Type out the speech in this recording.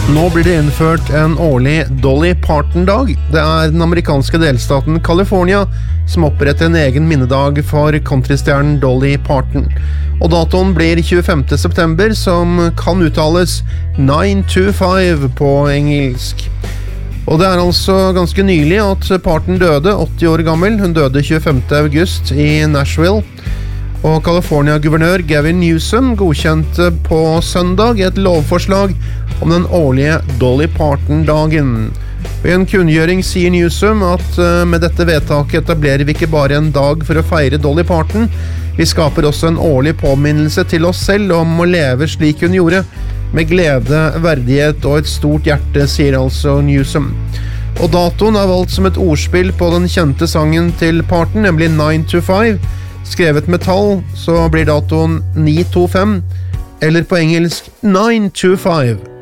Nå blir det innført en årlig Dolly Parton-dag. Det den amerikanske delstaten California som oppretter en egen minnedag for countrystjernen Dolly Parton. Og datoen blir 25. september, som kan uttales 925 på engelsk. Og det altså ganske nylig at Parton døde, 80 år gammel. Hun døde 25. august i Nashville. Og California-guvernør Gavin Newsom godkjente på søndag et lovforslag om den årlige Dolly Parton-dagen. I en kunngjøring sier Newsom at med dette vedtaket etablerer vi ikke bare en dag for å feire Dolly Parton, vi skaper også en årlig påminnelse til oss selv om å leve slik hun gjorde, med glede, verdighet og et stort hjerte, sier altså Newsom. Og datoen valgt som et ordspill på den kjente sangen til Parton, nemlig 925. Skrevet med tall, så blir datoen 925, eller på engelsk 925.